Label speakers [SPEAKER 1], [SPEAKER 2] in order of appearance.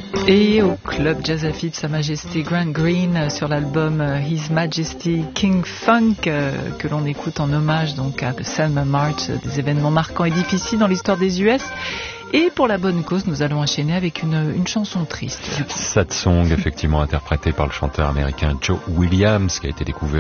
[SPEAKER 1] Et au club jazz à filles de Sa Majesté Grant Green sur l'album His Majesty King Funk que l'on écoute en hommage donc à The Selma March, des événements marquants et difficiles dans l'histoire des US. Et pour la bonne cause, nous allons enchaîner avec une chanson triste.
[SPEAKER 2] Sad Song, effectivement interprétée par le chanteur américain Joe Williams, qui a été découvert